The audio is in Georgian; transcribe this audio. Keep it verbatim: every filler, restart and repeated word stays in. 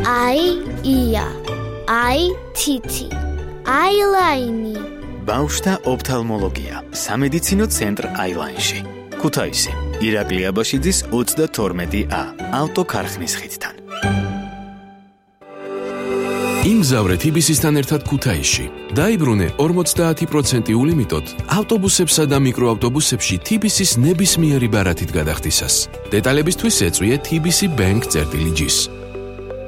აი ია, აი თითი, აილაინი. ბავშვთა ოფთალმოლოგია, სამედიცინო ცენტრ აილაინში. ქუთაისი, ირაკლი აბაშიძის ოცდათორმეტი ა, ავტოქარხნის ხიდთან. იმგზავრე თბილისთან ერთად ქუთაისში. დაიბრუნე ორმოცდაათი პროცენტი ულიმიტოდ ავტობუსებსა და მიკროავტობუსებში თბილისის ნებისმიერი ბარათით გადახდისას. დეტალებისთვის ეწვიე თბილისი ბენკ წერტილი ჯის.